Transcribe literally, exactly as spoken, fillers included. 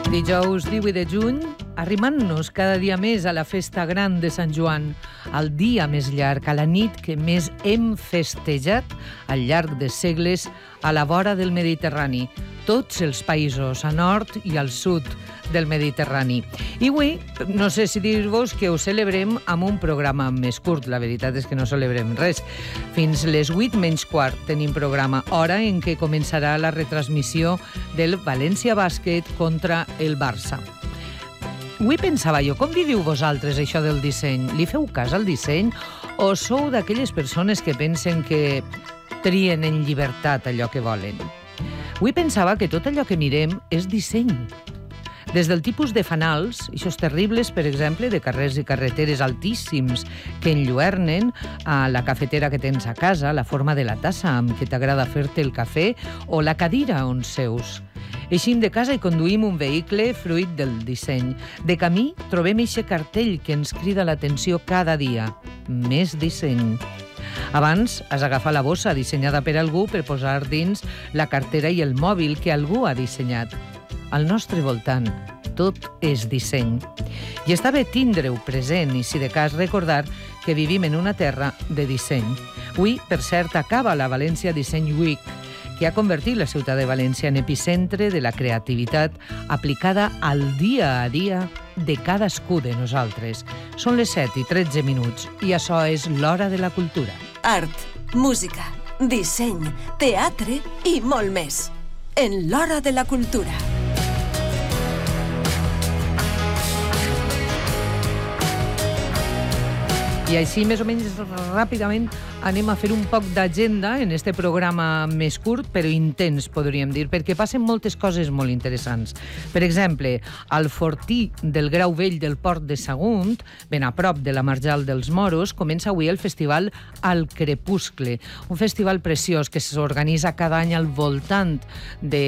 Dijous divuit de juny, arrimant-nos cada dia més a la festa gran de Sant Joan, al dia més llarg, a la nit que més hem festejat al llarg de segles a la vora del Mediterrani, tots els països, a nord i al sud del Mediterrani. I avui, no sé si dir-vos que ho celebrem amb un programa més curt, la veritat és que no celebrem res. Fins les vuit menys quart tenim programa, hora en què començarà la retransmissió del València Bàsquet contra el Barça. Avui pensava jo, com viviu vosaltres això del disseny? Li feu cas al disseny o sou d'aquelles persones que pensen que trien en llibertat allò que volen? Avui pensava que tot allò que mirem és disseny. Des del tipus de fanals, eixos terribles, per exemple, de carrers i carreteres altíssims que enlluernen a la cafetera que tens a casa, la forma de la tassa amb què t'agrada fer-te el cafè o la cadira on seus. Eixim de casa i conduïm un vehicle fruit del disseny. De camí trobem eixe cartell que ens crida l'atenció cada dia. Més disseny. Abans has agafat la bossa dissenyada per algú per posar dins la cartera i el mòbil que algú ha dissenyat. Al nostre voltant, tot és disseny. I està bé tindre-ho present i, si de cas, recordar que vivim en una terra de disseny. Avui, per cert, acaba la València Design Week, que ha convertit la ciutat de València en epicentre de la creativitat aplicada al dia a dia de cadascú de nosaltres. Són les set i tretze minuts i això és l'Hora de la Cultura. Art, música, disseny, teatre i molt més. En l'Hora de la Cultura. I així, més o menys ràpidament, anem a fer un poc d'agenda en este programa més curt, però intens, podríem dir, perquè passen moltes coses molt interessants. Per exemple, al Fortí del Grau Vell del Port de Sagunt, ben a prop de la Marjal dels Moros, comença avui el festival Al Crepuscle, un festival preciós que s'organitza cada any al voltant de